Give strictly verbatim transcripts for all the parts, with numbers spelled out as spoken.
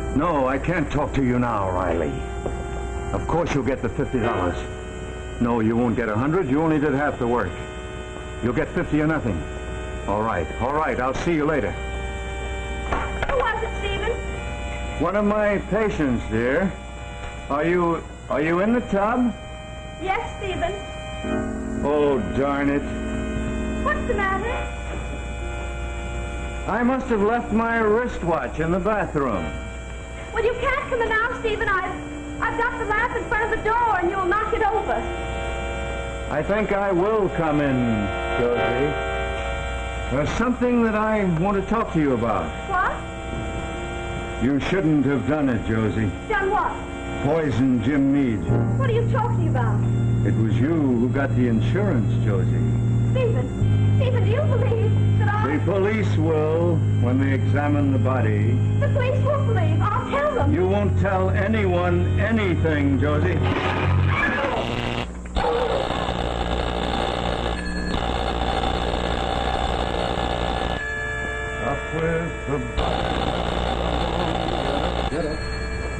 No, I can't talk to you now, Riley. Of course you'll get the fifty dollars. No, you won't get a hundred. You only did half the work. You'll get fifty or nothing. All right, all right. I'll see you later. Who was it, Stephen? One of my patients, dear. Are you, are you in the tub? Yes, Stephen. Oh, darn it. What's the matter? I must have left my wristwatch in the bathroom. Well, you can't come in now, Stephen. I've, I've got the lamp in front of the door, and you'll knock it over. I think I will come in, Josie. There's something that I want to talk to you about. What? You shouldn't have done it, Josie. Done what? Poison Jim Meade. What are you talking about? It was you who got the insurance, Josie. Stephen, Stephen, do you believe that I... The police will when they examine the body. The police won't believe. I'll tell them. You won't tell anyone anything, Josie. Up with the body. Get it.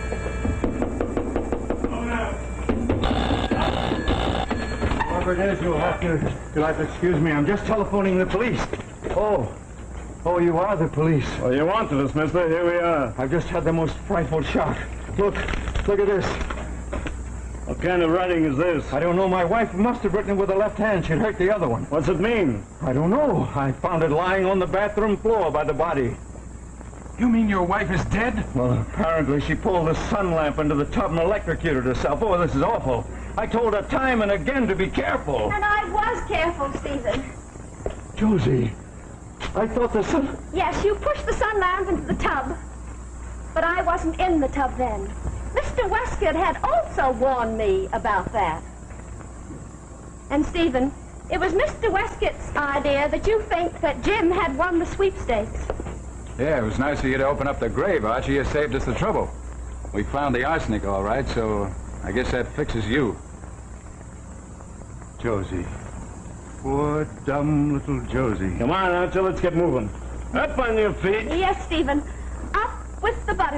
Whoever it is, you'll have to, you'll have to excuse me. I'm just telephoning the police. Oh. Oh, you are the police. Well, you wanted us, mister. Here we are. I've just had the most frightful shock. Look, look at this. What kind of writing is this? I don't know. My wife must have written it with the left hand. She'd hurt the other one. What's it mean? I don't know. I found it lying on the bathroom floor by the body. You mean your wife is dead? Well, apparently she pulled the sun lamp into the tub and electrocuted herself. Oh, this is awful. I told her time and again to be careful. And I was careful, Stephen. Josie, I thought the sun... Yes, you pushed the sun lamp into the tub. But I wasn't in the tub then. Mister Westcott had also warned me about that. And, Stephen, it was Mister Westcott's idea that you think that Jim had won the sweepstakes. Yeah, it was nice of you to open up the grave, Archie. You saved us the trouble. We found the arsenic all right, so I guess that fixes you. Josie. Poor, dumb little Josie. Come on, Archie, let's get moving. Up on your feet. Yes, Stephen. Up with the butter.